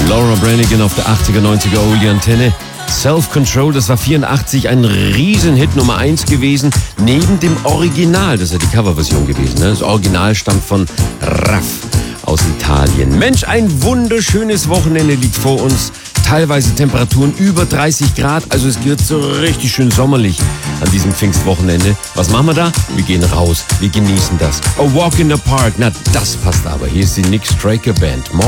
Laura Branigan auf der 80er, 90er Oldie-Antenne. Self-Control, das war 84 ein Riesenhit, Nummer 1 gewesen, neben dem Original. Das ist ja die Coverversion gewesen. Ne? Das Original stammt von Raff aus Italien. Mensch, ein wunderschönes Wochenende liegt vor uns. Teilweise Temperaturen über 30 Grad, also es wird so richtig schön sommerlich an diesem Pfingstwochenende. Was machen wir da? Wir gehen raus, wir genießen das. A Walk in the Park, na das passt aber. Hier ist die Nick Straker Band.